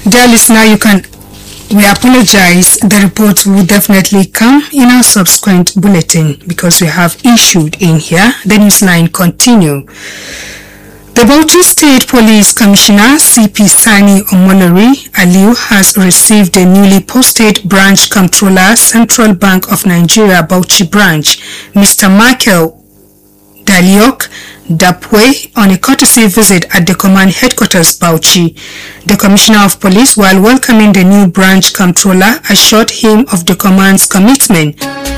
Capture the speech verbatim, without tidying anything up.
Dear listener, you can, we apologize. The report will definitely come in our subsequent bulletin because we have issued in here. The newsline continue. The Bauchi State Police Commissioner C P Sani Omolori Aliu has received the newly posted Branch Comptroller, Central Bank of Nigeria Bauchi Branch, Mister Michael Daliok Dapwe, on a courtesy visit at the command headquarters Bauchi. The Commissioner of Police, while welcoming the new branch comptroller, assured him of the command's commitment